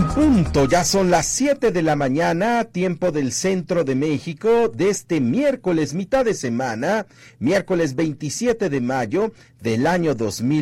Punto, ya son las 7 de la mañana, tiempo del centro de México, de este miércoles, mitad de semana, miércoles 27 de mayo del año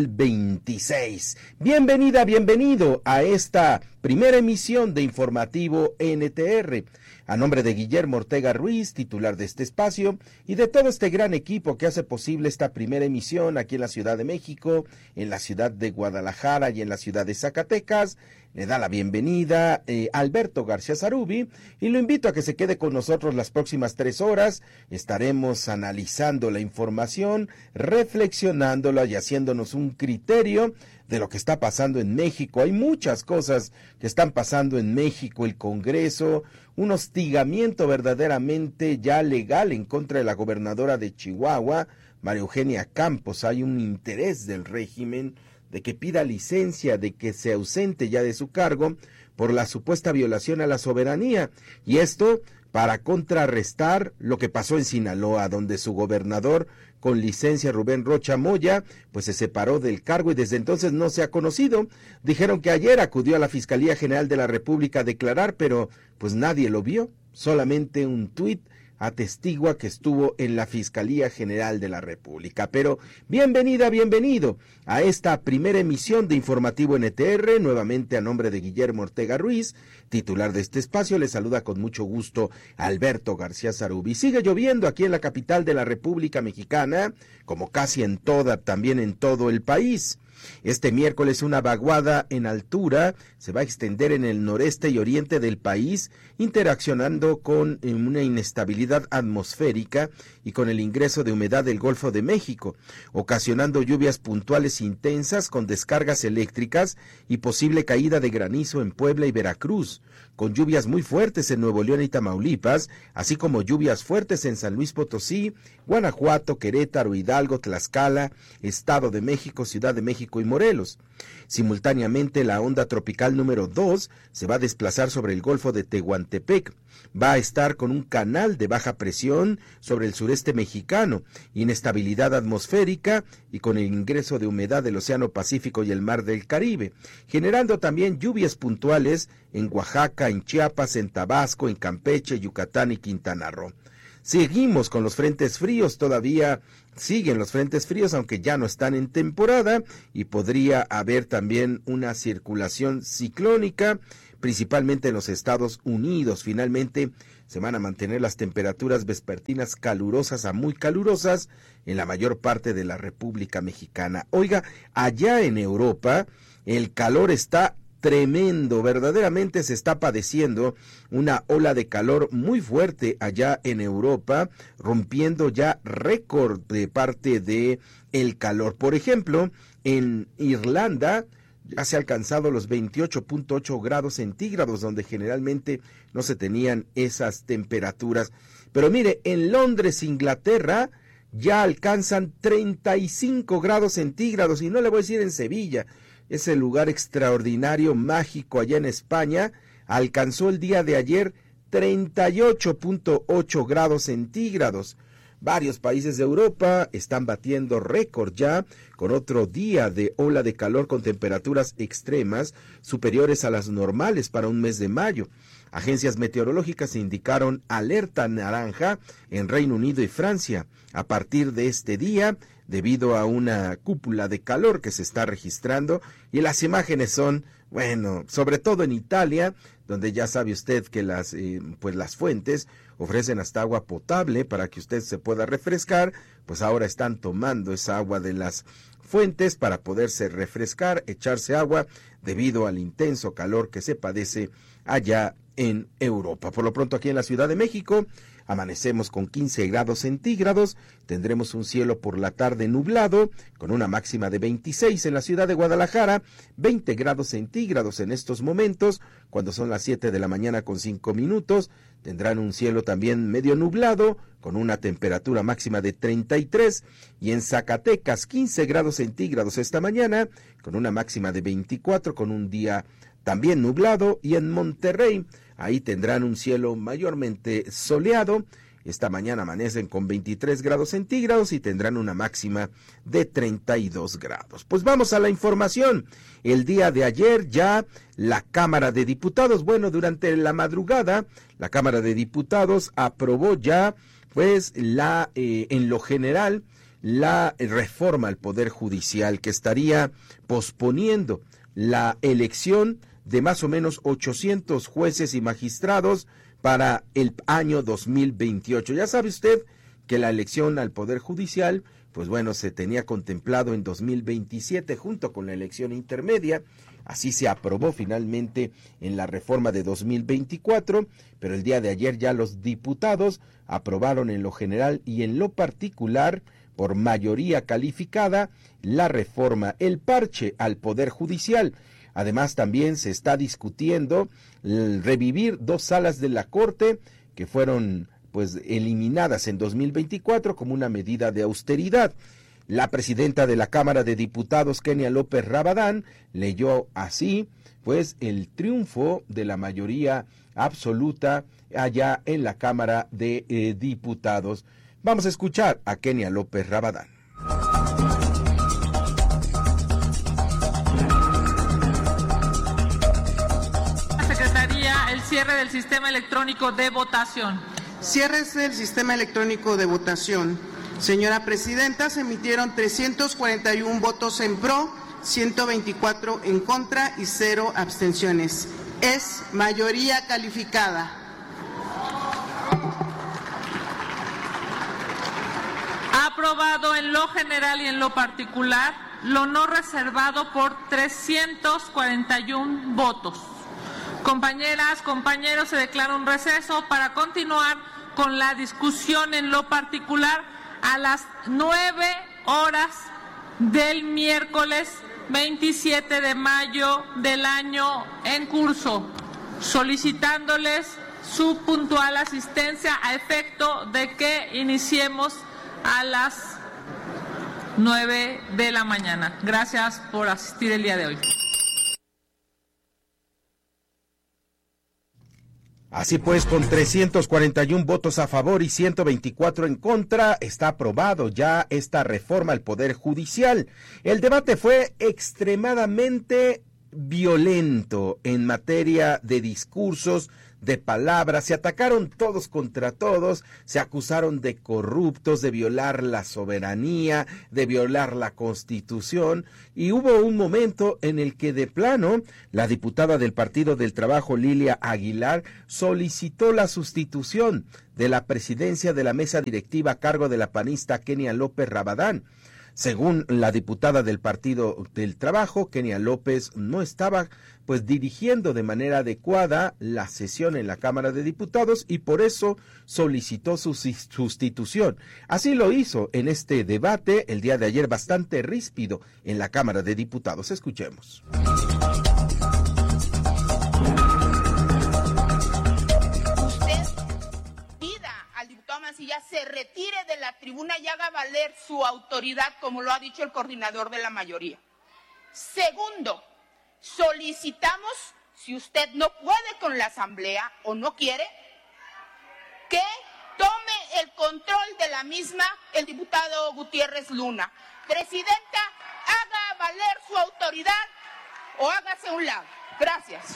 2026. Bienvenida, bienvenido a esta primera emisión de Informativo NTR. A nombre de Guillermo Ortega Ruiz, titular de este espacio, y de todo este gran equipo que hace posible esta primera emisión aquí en la Ciudad de México, en la ciudad de Guadalajara y en la ciudad de Zacatecas, le da la bienvenida Alberto García Zarubi y lo invito a que se quede con nosotros las próximas 3 horas. Estaremos analizando la información, reflexionándola y haciéndonos un criterio de lo que está pasando en México. Hay muchas cosas que están pasando en México, el Congreso, un hostigamiento verdaderamente ya legal en contra de la gobernadora de Chihuahua, María Eugenia Campos. Hay un interés del régimen de que pida licencia, de que se ausente ya de su cargo por la supuesta violación a la soberanía, y esto para contrarrestar lo que pasó en Sinaloa, donde su gobernador con licencia, Rubén Rocha Moya, pues se separó del cargo y desde entonces no se ha conocido. Dijeron que ayer acudió a la Fiscalía General de la República a declarar, pero pues nadie lo vio, solamente un tuit atestigua que estuvo en la Fiscalía General de la República. Pero bienvenida, bienvenido a esta primera emisión de Informativo NTR, nuevamente a nombre de Guillermo Ortega Ruiz, titular de este espacio. Le saluda con mucho gusto Alberto García Zarubi. Sigue lloviendo aquí en la capital de la República Mexicana, como casi también en todo el país. Este miércoles una vaguada en altura se va a extender en el noreste y oriente del país, interaccionando con una inestabilidad atmosférica y con el ingreso de humedad del Golfo de México, ocasionando lluvias puntuales intensas con descargas eléctricas y posible caída de granizo en Puebla y Veracruz, con lluvias muy fuertes en Nuevo León y Tamaulipas, así como lluvias fuertes en San Luis Potosí, Guanajuato, Querétaro, Hidalgo, Tlaxcala, Estado de México, Ciudad de México y Morelos. Simultáneamente, la onda tropical número 2 se va a desplazar sobre el Golfo de Tehuantepec. Va a estar con un canal de baja presión sobre el sureste mexicano, inestabilidad atmosférica y con el ingreso de humedad del Océano Pacífico y el Mar del Caribe, generando también lluvias puntuales en Oaxaca, en Chiapas, en Tabasco, en Campeche, Yucatán y Quintana Roo. Seguimos con los frentes fríos, todavía siguen los frentes fríos, aunque ya no están en temporada, y podría haber también una circulación ciclónica, principalmente en los Estados Unidos. Finalmente, se van a mantener las temperaturas vespertinas calurosas a muy calurosas en la mayor parte de la República Mexicana. Oiga, allá en Europa, el calor está tremendo, verdaderamente se está padeciendo una ola de calor muy fuerte allá en Europa, rompiendo ya récord de parte de el calor. Por ejemplo, en Irlanda ya se ha alcanzado los 28.8 grados centígrados, donde generalmente no se tenían esas temperaturas. Pero mire, en Londres, Inglaterra, ya alcanzan 35 grados centígrados, y no le voy a decir en Sevilla. Ese lugar extraordinario, mágico allá en España, alcanzó el día de ayer 38.8 grados centígrados. Varios países de Europa están batiendo récord ya, con otro día de ola de calor con temperaturas extremas superiores a las normales para un mes de mayo. Agencias meteorológicas indicaron alerta naranja en Reino Unido y Francia a partir de este día, debido a una cúpula de calor que se está registrando, y las imágenes son, bueno, sobre todo en Italia, donde ya sabe usted que las fuentes ofrecen hasta agua potable para que usted se pueda refrescar. Pues ahora están tomando esa agua de las fuentes para poderse refrescar, echarse agua, debido al intenso calor que se padece allá en Europa. Por lo pronto, aquí en la Ciudad de México amanecemos con 15 grados centígrados, tendremos un cielo por la tarde nublado, con una máxima de 26 en la ciudad de Guadalajara, 20 grados centígrados en estos momentos, cuando son las 7 de la mañana con 5 minutos, tendrán un cielo también medio nublado, con una temperatura máxima de 33, y en Zacatecas 15 grados centígrados esta mañana, con una máxima de 24, con un día también nublado, y en Monterrey, ahí tendrán un cielo mayormente soleado, Esta mañana amanecen con 23 grados centígrados y tendrán una máxima de 32 grados. Pues vamos a la información. El día de ayer ya la Cámara de Diputados, durante la madrugada, la Cámara de Diputados aprobó ya, pues, en lo general, la reforma al Poder Judicial que estaría posponiendo la elección de más o menos 800 jueces y magistrados para el año 2028. Ya sabe usted que la elección al Poder Judicial, se tenía contemplado en 2027 junto con la elección intermedia. Así se aprobó finalmente en la reforma de 2024, pero el día de ayer ya los diputados aprobaron en lo general y en lo particular, por mayoría calificada, la reforma, el parche al Poder Judicial. Además, también se está discutiendo revivir 2 salas de la Corte que fueron eliminadas en 2024 como una medida de austeridad. La presidenta de la Cámara de Diputados, Kenia López Rabadán, leyó así, el triunfo de la mayoría absoluta allá en la Cámara de Diputados. Vamos a escuchar a Kenia López Rabadán. El cierre del sistema electrónico de votación. Cierres del sistema electrónico de votación. Señora Presidenta, se emitieron 341 votos en pro, 124 en contra y 0 abstenciones. Es mayoría calificada. Aprobado en lo general y en lo particular, lo no reservado por 341 votos. Compañeras, compañeros, se declara un receso para continuar con la discusión en lo particular a las 9 horas del miércoles 27 de mayo del año en curso, solicitándoles su puntual asistencia a efecto de que iniciemos a las 9 de la mañana. Gracias por asistir el día de hoy. Así pues, con 341 votos a favor y 124 en contra, está aprobado ya esta reforma al Poder Judicial. El debate fue extremadamente violento en materia de discursos, de palabras, se atacaron todos contra todos, se acusaron de corruptos, de violar la soberanía, de violar la Constitución, y hubo un momento en el que de plano la diputada del Partido del Trabajo, Lilia Aguilar, solicitó la sustitución de la presidencia de la mesa directiva a cargo de la panista Kenia López Rabadán. Según la diputada del Partido del Trabajo, Kenia López no estaba dirigiendo de manera adecuada la sesión en la Cámara de Diputados y por eso solicitó su sustitución. Así lo hizo en este debate el día de ayer bastante ríspido en la Cámara de Diputados. Escuchemos. Mancilla se retire de la tribuna y haga valer su autoridad, como lo ha dicho el coordinador de la mayoría. Segundo, solicitamos, si usted no puede con la asamblea o no quiere, que tome el control de la misma el diputado Gutiérrez Luna. Presidenta, haga valer su autoridad o hágase a un lado. Gracias.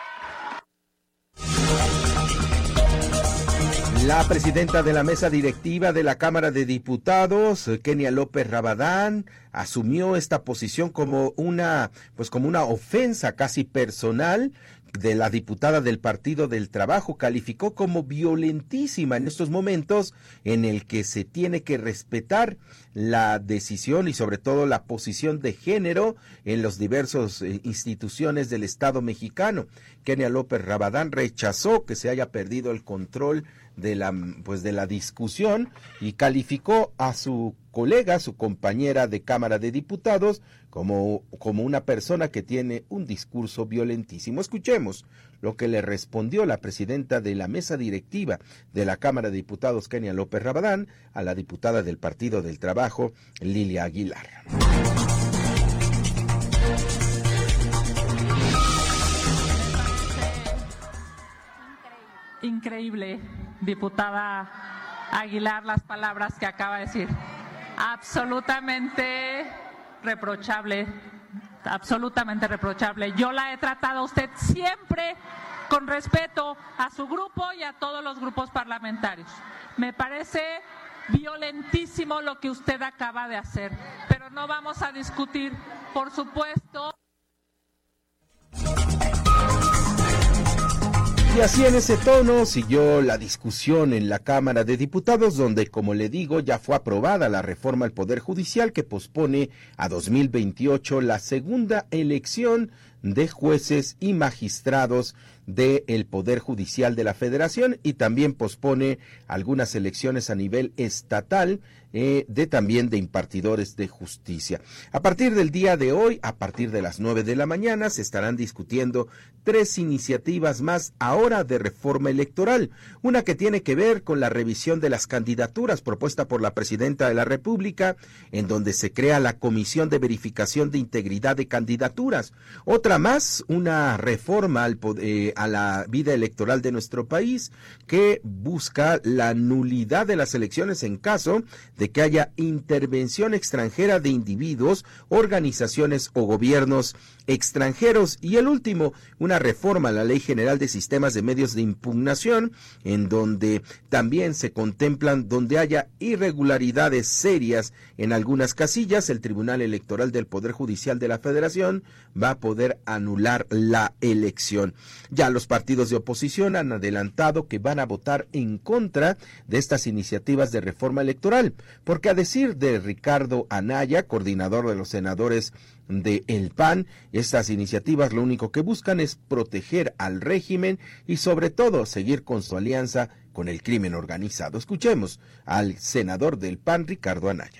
La presidenta de la mesa directiva de la Cámara de Diputados, Kenia López Rabadán, asumió esta posición como una ofensa casi personal de la diputada del Partido del Trabajo. Calificó como violentísima en estos momentos en el que se tiene que respetar la decisión y sobre todo la posición de género en los diversos instituciones del Estado mexicano. Kenia López Rabadán rechazó que se haya perdido el control de la discusión y calificó a su colega, su compañera de Cámara de Diputados, como una persona que tiene un discurso violentísimo. Escuchemos lo que le respondió la presidenta de la mesa directiva de la Cámara de Diputados, Kenia López Rabadán, a la diputada del Partido del Trabajo, Lilia Aguilar. Increíble, diputada Aguilar las palabras que acaba de decir. Absolutamente reprochable, absolutamente reprochable. Yo la he tratado a usted siempre con respeto a su grupo y a todos los grupos parlamentarios. Me parece violentísimo lo que usted acaba de hacer, pero no vamos a discutir, por supuesto. Y así en ese tono siguió la discusión en la Cámara de Diputados, donde, como le digo, ya fue aprobada la reforma al Poder Judicial que pospone a 2028 la segunda elección de jueces y magistrados del Poder Judicial de la Federación, y también pospone algunas elecciones a nivel estatal también de impartidores de justicia. A partir del día de hoy, a partir de las 9 de la mañana, se estarán discutiendo 3 iniciativas más ahora de reforma electoral. Una que tiene que ver con la revisión de las candidaturas propuesta por la Presidenta de la República, en donde se crea la Comisión de Verificación de Integridad de Candidaturas. Otra más, una reforma a la vida electoral de nuestro país, que busca la nulidad de las elecciones en caso de que haya intervención extranjera de individuos, organizaciones o gobiernos extranjeros. Y el último, una reforma a la Ley General de Sistemas de Medios de Impugnación, en donde también se contemplan donde haya irregularidades serias en algunas casillas, el Tribunal Electoral del Poder Judicial de la Federación va a poder anular la elección. Ya los partidos de oposición han adelantado que van a votar en contra de estas iniciativas de reforma electoral, porque a decir de Ricardo Anaya, coordinador de los senadores de el PAN, estas iniciativas lo único que buscan es proteger al régimen y sobre todo seguir con su alianza con el crimen organizado. Escuchemos al senador del PAN, Ricardo Anaya.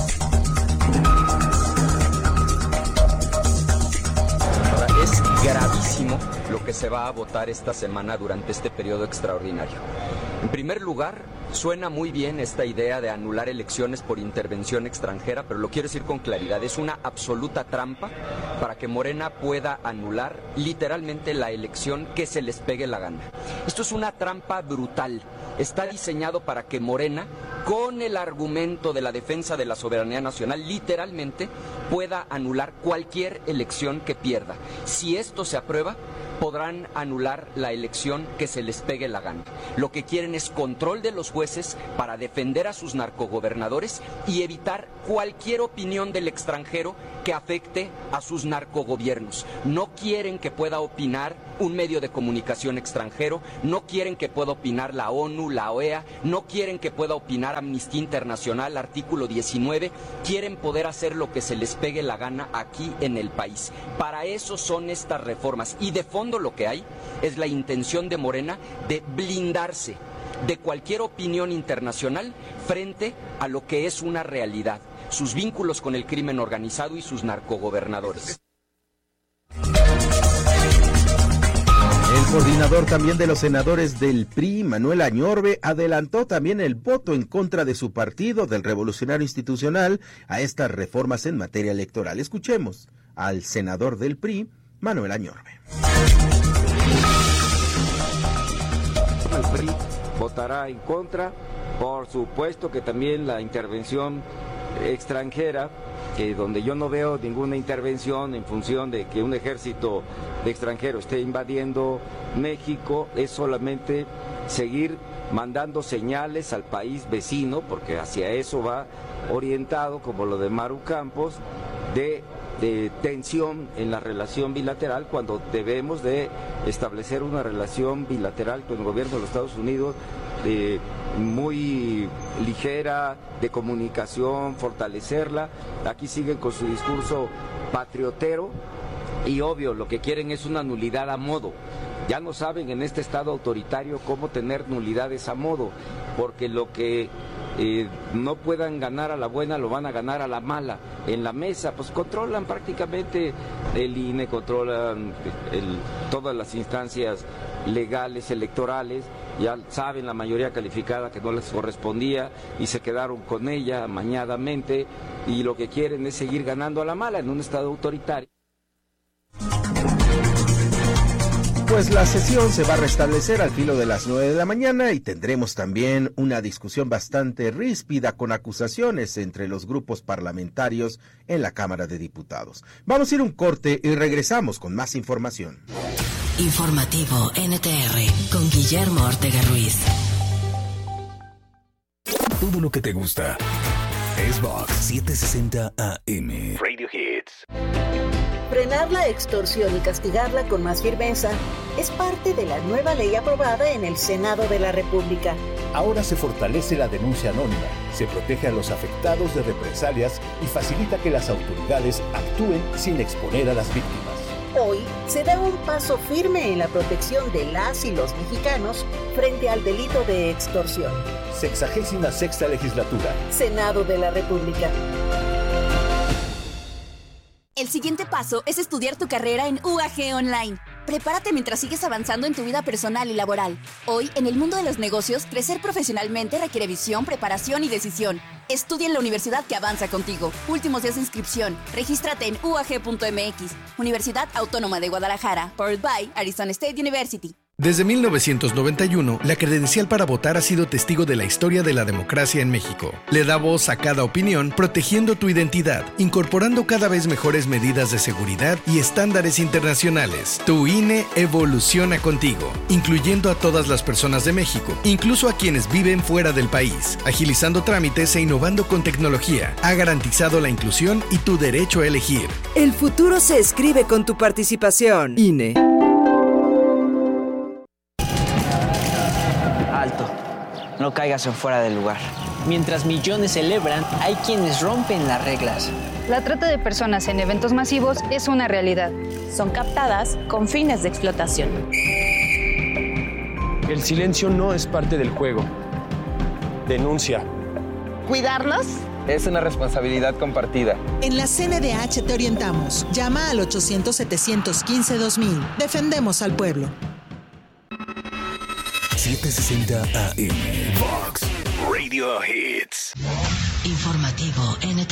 Es gravísimo lo que se va a votar esta semana durante este periodo extraordinario. En primer lugar, suena muy bien esta idea de anular elecciones por intervención extranjera, pero lo quiero decir con claridad, es una absoluta trampa para que Morena pueda anular literalmente la elección que se les pegue la gana. Esto es una trampa brutal. Está diseñado para que Morena, con el argumento de la defensa de la soberanía nacional, literalmente pueda anular cualquier elección que pierda. Si esto se aprueba, podrán anular la elección que se les pegue la gana. Lo que quieren es control de los jueces para defender a sus narcogobernadores y evitar cualquier opinión del extranjero que afecte a sus narcogobiernos. No quieren que pueda opinar un medio de comunicación extranjero, no quieren que pueda opinar la ONU, la OEA, no quieren que pueda opinar Amnistía Internacional, artículo 19, quieren poder hacer lo que se les pegue la gana aquí en el país. Para eso son estas reformas, y de fondo lo que hay es la intención de Morena de blindarse de cualquier opinión internacional frente a lo que es una realidad, sus vínculos con el crimen organizado y sus narcogobernadores. El coordinador también de los senadores del PRI, Manuel Añorbe, adelantó también el voto en contra de su partido, del Revolucionario Institucional, a estas reformas en materia electoral. Escuchemos al senador del PRI, Manuel Añorbe. El PRI votará en contra, por supuesto que también la intervención extranjera, que donde yo no veo ninguna intervención en función de que un ejército de extranjeros esté invadiendo México, es solamente seguir mandando señales al país vecino, porque hacia eso va orientado, como lo de Maru Campos, de tensión en la relación bilateral, cuando debemos de establecer una relación bilateral con el gobierno de los Estados Unidos muy ligera, de comunicación, fortalecerla. Aquí siguen con su discurso patriotero y obvio, lo que quieren es una nulidad a modo. Ya no saben en este estado autoritario cómo tener nulidades a modo, porque lo que no puedan ganar a la buena lo van a ganar a la mala. En la mesa pues controlan prácticamente el INE, controlan todas las instancias legales, electorales, ya saben la mayoría calificada que no les correspondía y se quedaron con ella amañadamente, y lo que quieren es seguir ganando a la mala en un estado autoritario. pues la sesión se va a restablecer al filo de las 9 de la mañana y tendremos también una discusión bastante ríspida con acusaciones entre los grupos parlamentarios en la Cámara de Diputados. Vamos a ir a un corte y regresamos con más información. Informativo NTR con Guillermo Ortega Ruiz. Todo lo que te gusta es Vox 760 AM. Radio Hits. Frenar la extorsión y castigarla con más firmeza es parte de la nueva ley aprobada en el Senado de la República. Ahora se fortalece la denuncia anónima, se protege a los afectados de represalias y facilita que las autoridades actúen sin exponer a las víctimas. Hoy se da un paso firme en la protección de las y los mexicanos frente al delito de extorsión. 66ª legislatura. Senado de la República. El siguiente paso es estudiar tu carrera en UAG Online. Prepárate mientras sigues avanzando en tu vida personal y laboral. Hoy, en el mundo de los negocios, crecer profesionalmente requiere visión, preparación y decisión. Estudia en la universidad que avanza contigo. Últimos días de inscripción. Regístrate en uag.mx. Universidad Autónoma de Guadalajara. Powered by Arizona State University. Desde 1991, la credencial para votar ha sido testigo de la historia de la democracia en México. Le da voz a cada opinión, protegiendo tu identidad, incorporando cada vez mejores medidas de seguridad y estándares internacionales. Tu INE evoluciona contigo, incluyendo a todas las personas de México, incluso a quienes viven fuera del país, agilizando trámites e innovando con tecnología. Ha garantizado la inclusión y tu derecho a elegir. El futuro se escribe con tu participación. INE. Alto, no caigas en fuera del lugar. Mientras millones celebran, hay quienes rompen las reglas. La trata de personas en eventos masivos es una realidad. Son captadas con fines de explotación. El silencio no es parte del juego. Denuncia. ¿Cuidarnos? Es una responsabilidad compartida. En la CNDH te orientamos. Llama al 800-715-2000. Defendemos al pueblo. 760 AM. Vox Radio Hits. Informativo NTR.